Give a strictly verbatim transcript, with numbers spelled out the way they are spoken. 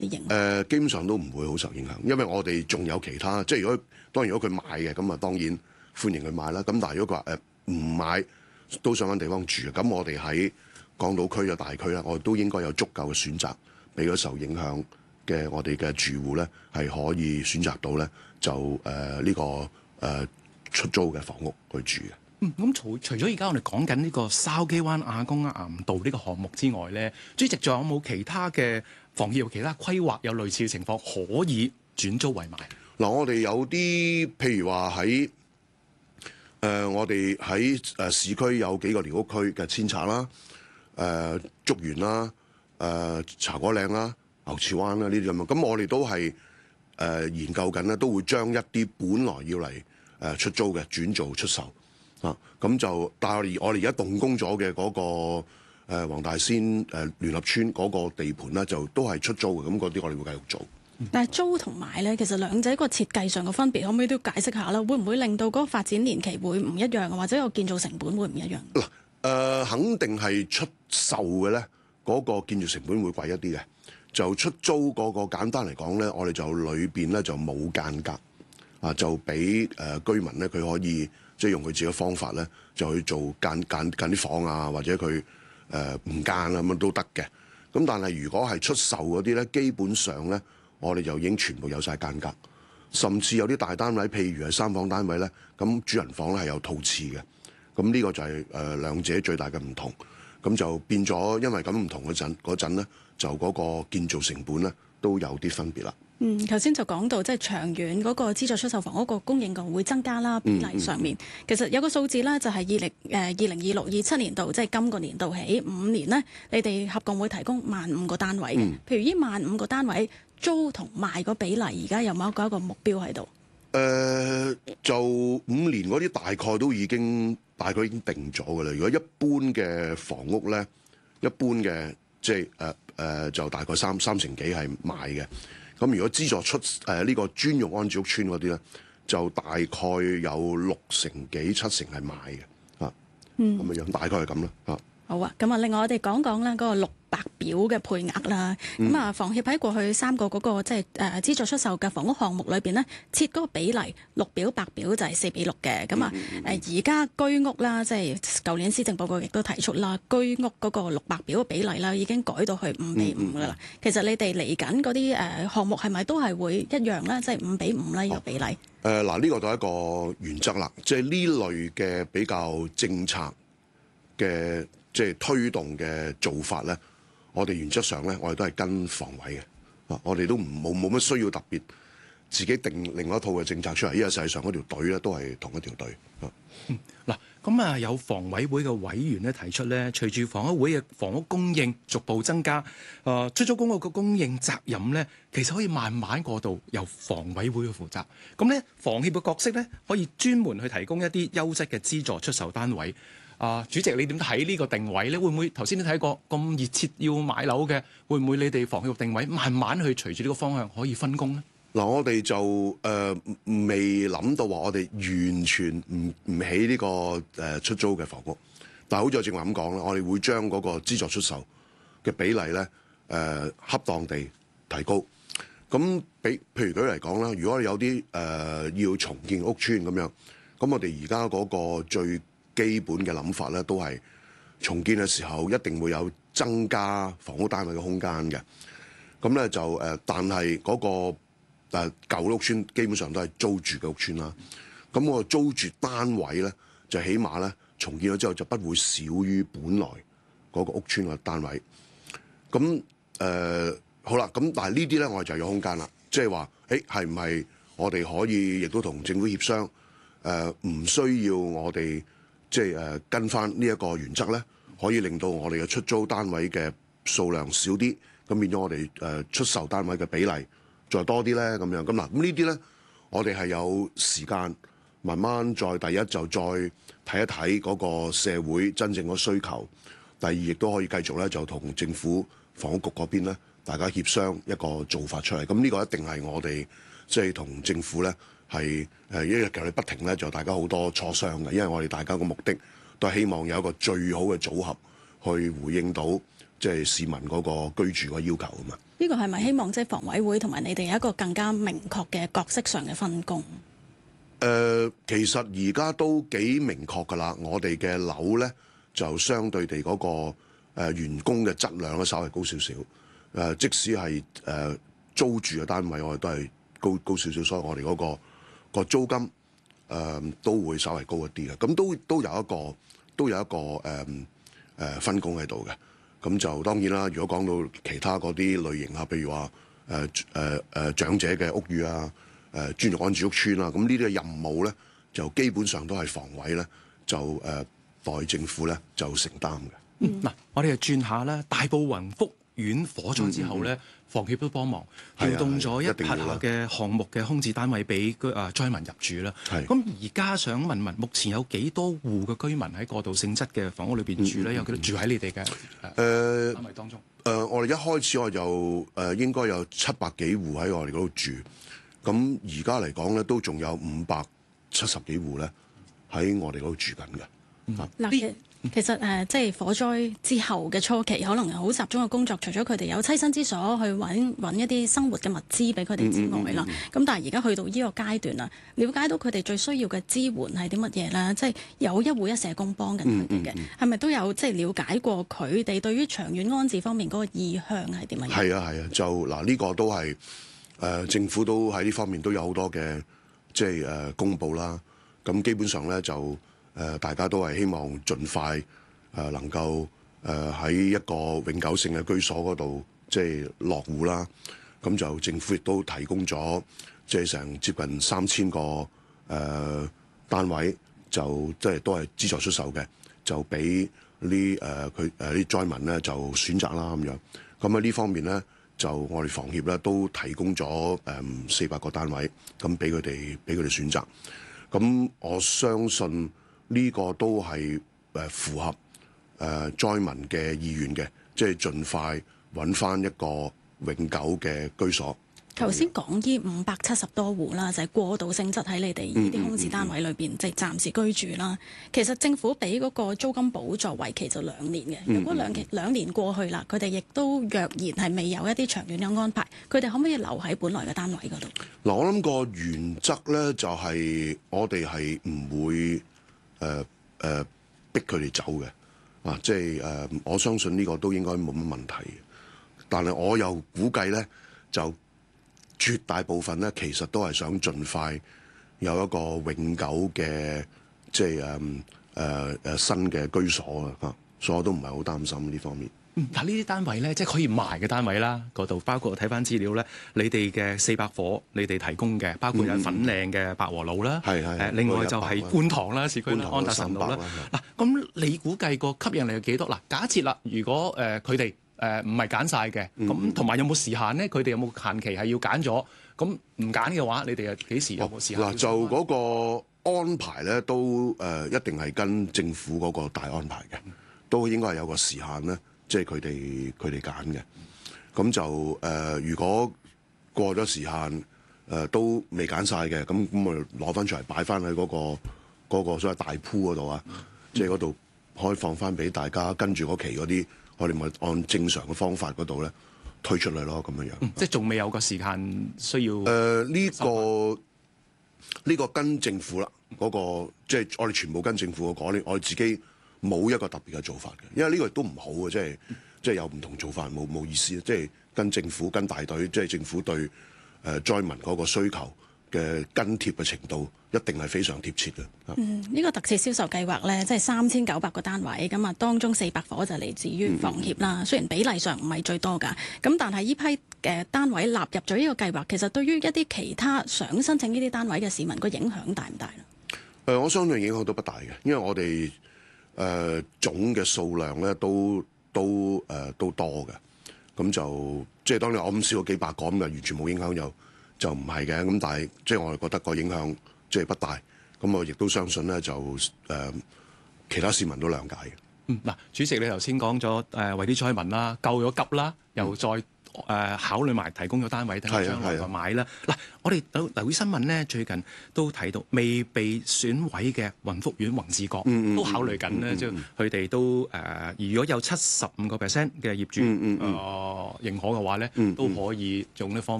啲影響？ 誒、呃，基本上都唔會好受影響，因為我哋仲有其他，即係如果當然如果佢買嘅，咁啊當然歡迎佢買啦。咁但係如果佢話誒唔買，都想揾地方住嘅，咁我哋喺港島區嘅大區咧，我哋都應該有足夠嘅選擇，俾咗受影響嘅我哋嘅住戶咧，係可以選擇到咧，就誒呢、呃這個誒、呃、出租嘅房屋去住嘅。 嗯，咁除除咗而家我哋講緊呢個筲箕灣亞公岩道呢個項目之外咧，主席仲有冇其他嘅房協有其他規劃有類似嘅情況可以轉租為賣？ 嗱、呃，我哋有啲譬如話喺誒我哋喺誒市區有幾個寮屋區嘅遷拆啦、誒、呃、竹園啦、誒、呃、茶果嶺啦、牛池灣啦呢啲咁樣，咁我哋都係誒、呃、研究緊咧，都會將一啲本來要嚟誒、呃、出租嘅轉做出售。啊，咁就但係我哋而家動工咗嘅嗰個誒、呃、黃大仙誒、呃、聯合村嗰個地盤咧，就都係出租嘅，咁嗰啲我哋會繼續做。 但係租同買咧，其實兩者個設計上嘅分別，可唔可以都解釋下啦？會唔會令到嗰個發展年期會唔一樣，或者個建造成本會唔一樣？ 嗱、呃，誒肯定係出售嘅咧，嗰、嗰個建造成本會貴一啲嘅。就出租嗰個簡單嚟講咧，我哋就裏邊咧就冇間隔啊，就俾誒、呃、居民咧佢可以。即係用佢自己嘅方法咧，就去做間間間啲房啊，或者佢誒唔間啊咁樣都得嘅。咁但係如果係出售嗰啲咧，基本上咧，我哋就已經全部有晒間隔，甚至有啲大單位，譬如係三房單位咧，咁主人房咧係有套廁嘅。咁呢個就係、是、誒、呃、兩者最大嘅唔同。咁就變咗，因為咁唔同嗰陣嗰陣咧，就嗰個建造成本咧都有啲分別啦。 嗯，頭先就講到即係長遠嗰個資助出售房屋個供應量會增加啦，比例上面、嗯嗯、其實有個數字咧，就係二零誒二零二六二七年度，即係今個年度起五年呢，你哋合共會提供萬五個單位嘅。嗯、譬如呢萬五個單位租同賣個比例，而家有冇一個一個目標喺度？誒、 呃，就五年嗰啲大概都已經大概已經定咗㗎啦。如果一般嘅房屋咧，一般嘅即係誒誒就大概三三成幾係賣嘅。咁如果資助出誒呢、呃這個專用安置屋邨嗰啲咧，就大概有六成幾七成係賣嘅，啊，咁嘅樣大概係咁啦，啊。 好啊，咁啊，另外我哋講講咧嗰個綠白表嘅配額啦。咁啊、嗯，房協喺過去三個嗰、那個即係誒資助出售嘅房屋項目裏邊呢，設嗰個比例綠表白表就係四比六嘅。咁啊誒而家居屋啦，即係舊年施政報告亦都提出啦，居屋嗰個綠白表嘅比例啦，已經改到去五比五噶啦。嗯嗯、其實你哋嚟緊嗰啲誒項目係咪都係會一樣咧？即係五比五咧呢個比例？誒嗱呢個就係一個原則啦，即係呢類嘅比較政策嘅。即係推動嘅做法咧，我哋原則上咧，我哋都係跟房委嘅，啊，我哋都唔冇冇乜需要特別自己定另外一套嘅政策出嚟，因為實際上嗰條隊咧都係同一條隊。啊， 嗱、嗯，咁啊有房委會嘅委員咧提出咧，隨住房委會嘅房屋供應逐步增加，誒、呃、出租公屋嘅供應責任咧，其實可以慢慢過渡由房委會去負責。咁咧，房協嘅角色咧，可以專門去提供一啲優質嘅資助出售單位。啊，主席，你點睇呢個定位咧？會唔會頭先你睇過咁熱切要買樓嘅，會唔會你哋房協定位慢慢去隨住呢個方向可以分工咧？ 嗱，我哋就誒、呃、未諗到話我哋完全唔唔起呢個誒、呃、出租嘅房屋，但係好似我正話咁講啦，我哋會將嗰個資助出售嘅比例咧誒、呃、恰當地提高。咁比譬如舉例嚟講啦，如果有啲誒、呃、要重建屋邨咁樣，咁我哋而家嗰個最基本嘅諗法咧，都係重建嘅時候一定會有增加房屋單位嘅空間嘅。咁咧就誒，但係嗰個誒舊屋邨基本上都係租住嘅屋邨啦。咁我租住單位咧，就起碼咧重建咗之後就不會少於本來嗰個屋邨嘅單位。咁誒、呃、好啦，咁但係呢啲咧我哋就有空間啦，即係話誒係唔係我哋可以亦都同政府協商誒，唔、呃、需要我哋。即係誒跟翻呢一個原則咧，可以令到我哋嘅出租單位嘅數量少啲，咁變咗我哋誒出售單位嘅比例再多啲咧，咁樣咁嗱，咁呢啲咧我哋係有時間慢慢再第一就再睇一睇嗰個社會真正嘅需求，第二亦都可以繼續咧就同政府房屋局嗰邊咧大家協商一個做法出嚟，咁呢個一定係我哋即係同政府咧。係誒一日其實不停咧，就大家好多磋商嘅，因為我哋大家個目的都係希望有一個最好嘅組合去回應到即係市民嗰個居住嘅要求啊嘛。 呢個係咪希望即係房委會同埋你哋有一個更加明確嘅角色上嘅分工？ 誒、呃，其實而家都幾明確㗎啦。我哋嘅樓咧就相對地嗰、那個誒、呃、員工嘅質量咧稍微高少少。誒、呃，即使係誒、呃、租住嘅單位，我哋都係高高少少，所以我哋嗰、那個、那個租金誒、呃、都會稍微高一啲嘅。咁都都有一個都有一個誒誒、呃呃、分工喺度嘅。咁就當然啦。如果講到其他嗰啲類型啊，譬如話誒誒誒長者嘅屋宇啊。誒、呃、專業安置屋邨啦，咁呢啲嘅任務咧，就基本上都係房委咧，就誒、呃、代政府咧就承擔嘅。 嗯，嗱，我哋就轉下啦。大埔雲福苑火災之後咧，嗯嗯、房協都幫忙調動咗一轄下嘅項目嘅空置單位俾居啊災民入住啦。咁而家想問問，目前有幾多戶嘅居民喺過渡性質嘅房屋裏邊住咧？嗯嗯、有幾多住喺你哋嘅誒單位當中？誒、 呃，我哋一開始我就誒、呃、應該有七百幾戶喺我哋嗰度住。咁而家嚟講咧，都仲有五百七十幾戶咧喺我哋嗰度住緊嘅。 嗱、嗯，其實誒、呃，即係火災之後嘅初期，可能好集中嘅工作，除咗佢哋有棲身之所去揾揾一啲生活嘅物資俾佢哋之外啦。咁、嗯嗯嗯、但係而家去到呢個階段啦，了解到佢哋最需要嘅支援係啲乜嘢咧？即係有一戶一社工幫緊佢哋嘅，係咪、嗯嗯、都有即係了解過佢哋對於長遠安置方面嗰個意向係點樣？ 係啊係啊，就嗱呢、呢個都係。誒、呃、政府都喺呢方面都有好多嘅即係誒、呃、公佈啦，咁基本上咧就誒、呃、大家都係希望盡快誒、呃、能夠誒喺、呃、一個永久性嘅居所嗰度即係落戶啦，咁就政府亦都提供咗即係成接近三千個誒、呃、單位，就即係都係資助出售嘅，就俾呢誒佢誒啲災民咧就選擇啦咁樣，咁喺呢方面咧。就我哋房協咧都提供咗誒四百個單位，咁俾佢哋俾佢哋選擇。咁我相信呢個都係誒符合誒災民嘅意願嘅，即係盡快揾翻一個永久嘅居所。 頭先講呢五百七十多戶啦，就係、是、過渡性質喺你哋呢啲空置單位裏邊，即係、嗯嗯嗯、暫時居住啦。其實政府俾嗰個租金補助為期就兩年嘅。如果兩期兩年過去啦，佢哋亦都若然係未有一啲長遠嘅安排，佢哋可唔可以留喺本來嘅單位嗰度？ 嗱，我諗個原則咧就係、是、我哋係唔會誒誒、呃呃、逼佢哋走嘅。啊，即係誒，我相信呢個都應該冇乜問題。但係我又估計咧就。絕大部分咧，其實都係想盡快有一個永久嘅，即係誒誒誒新嘅居所啊！嚇，所以我都唔係好擔心呢方面。 嗯，嗱呢啲單位咧，即係可以賣嘅單位啦，嗰度包括睇翻資料咧，你哋嘅四百伙，你哋提供嘅，包括有粉嶺嘅百和路啦，係係、嗯，另外就係觀塘啦，市區安達臣道啦。嗱，咁你估計個吸引力係幾多？嗱，假設啦，如果誒佢哋。誒唔係揀晒嘅，咁同埋有冇時限咧？佢哋有冇限期係要揀咗？咁唔揀嘅話，你哋又幾時有冇時限？嗱、 哦，就嗰個安排咧，都誒、呃、一定係跟政府嗰個大安排嘅，都應該係有個時限咧，即係佢哋佢哋揀嘅。咁就誒、呃，如果過咗時限，誒、呃、都未揀晒嘅，咁咁咪攞翻出嚟擺翻喺嗰個嗰個所謂大鋪嗰度啊，即係嗰度開放翻俾大家跟住嗰期嗰啲。我哋咪按正常嘅方法嗰度咧推出嚟咯，咁樣樣。 嗯、即係仲未有個時間需要。誒呢、 呃呢個呢、呢個跟政府啦，嗰、嗰個即係我哋全部跟政府嘅講，我哋自己冇一個特別嘅做法嘅，因為呢個都唔好嘅，即係即係有唔同做法冇冇意思，即係跟政府跟大隊，即係政府對誒、呃、災民嗰個需求嘅跟貼嘅程度一定係非常貼切嘅。 嗯，呢、這個特設銷售計劃咧，即係三千九百個單位，咁啊當中四百伙就嚟自於房協啦。嗯嗯、雖然比例上唔係最多㗎，咁但係呢批嘅單位納入咗呢個計劃，其實對於一啲其他想申請呢啲單位嘅市民個影響大唔大咧？誒、 呃，我相信影響都不大嘅，因為我哋誒、呃、總嘅數量咧都都誒、呃、都多嘅，咁就即係當你我咁少個幾百個咁就完全冇影響又。就唔係嘅，咁但係即係我哋覺得個影響即係不大，咁我亦都相信咧就誒、呃、其他市民都諒解嘅。 嗯，嗱，主席你頭先講咗誒為啲災民啦救咗急啦，又再誒考慮埋提供咗單位，等佢將來買啦。嗱，我哋留留意新聞咧，最近都睇到未被選委嘅雲福苑宏志閣嗯嗯都考慮緊咧，即係佢哋都誒、呃，如果有七十五個 percent 嘅業主誒、 嗯嗯嗯呃、認可嘅話咧， 嗯嗯都可以用呢方